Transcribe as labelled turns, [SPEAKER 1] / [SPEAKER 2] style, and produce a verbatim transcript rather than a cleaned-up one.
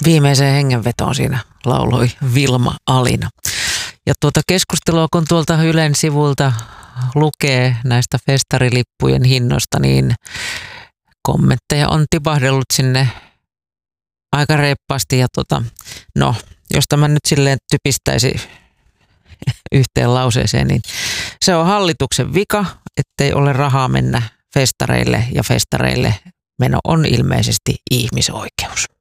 [SPEAKER 1] Viimeiseen hengenvetoon siinä lauloi Vilma Alina. Ja tuota keskustelua, kun tuolta Ylen sivulta lukee näistä festarilippujen hinnoista, niin kommentteja on tipahdellut sinne aika reippaasti. Ja tota, no, jos tämä nyt silleen typistäisi yhteen lauseeseen, niin se on hallituksen vika, ettei ole rahaa mennä festareille, ja festareille meno on ilmeisesti ihmisoikeus.